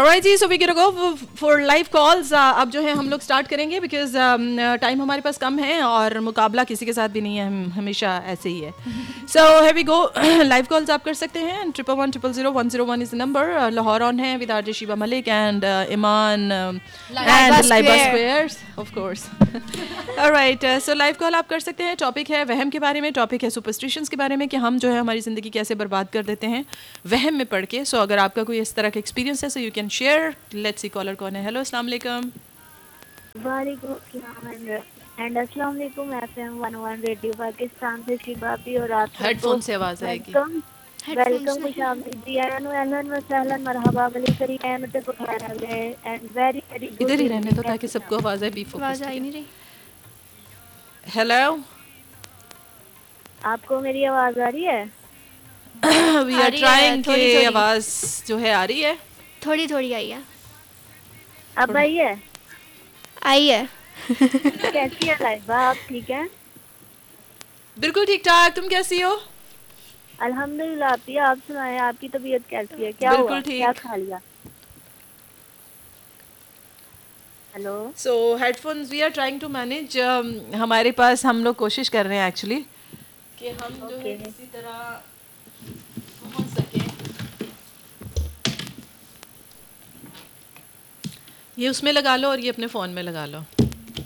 Alright ji, so we gonna go for live calls. अब जो है हम लोग स्टार्ट करेंगे बिकॉज टाइम हमारे पास कम है और मुकाबला किसी के साथ भी नहीं है, हम हमेशा ऐसे ही है। सो है वी गो। लाइव कॉल्स आप कर सकते हैं 11100101 is the number. Lahore on है with RJ Shiba Malik and Iman and Laiba squares of course. Alright, so live call आप कर सकते हैं। टॉपिक है वहम के बारे में, टॉपिक है सुपरस्टिशंस के बारे में कि हम जो है हमारी ज़िंदगी कैसे बर्बाद कर देते हैं वहम में पढ़ के। सो अगर आपका कोई इस तरह का एक्सपीरियंस है so you can share. Let's see collar कौन है। हेलो, अस्सलाम वालेकुम। वालेकुम एंड अस्सलाम वालेकुम। एफएम 101 रेडियो पाकिस्तान से शिबा भी और आप सबको हेडफोन से आवाज़ आएगी। वेलकम खुशामदीद जी। अहलन व सहलन मरहबा वली करीम ते बखैर है एंड वेरी वेरी गुड इधर ही रहने इवनिंग। दो ताकि सबको आवाज़ आए। बी आवाज फोकस। आ ही नहीं रही। हेलो, आपको मेरी आवाज आ रही है? वी आ आर रही है, ट्राइंग थोड़ी कि थोड़ी आवाज़ जो है आ रही है। थोड़ी थोड़ी आई है। अब आई है? आई है। कैसी है लाइबा, आप ठीक है? बिल्कुल ठीक ठाक, तुम कैसी हो? अल्हम्दुलिल्लाह। आप सुनाएं, आपकी तबीयत कैसी है? क्या हुआ, बिल्कुल क्या ठीक। खा लिया? Hello. So headphones we are trying to manage. हमारे पास हम लोग कोशिश कर रहे हैं एक्चुअली कि हम जो है ओके किसी तरह पहुंच सकें। ये उसमें लगा लो और ये अपने फ़ोन में लगा लो।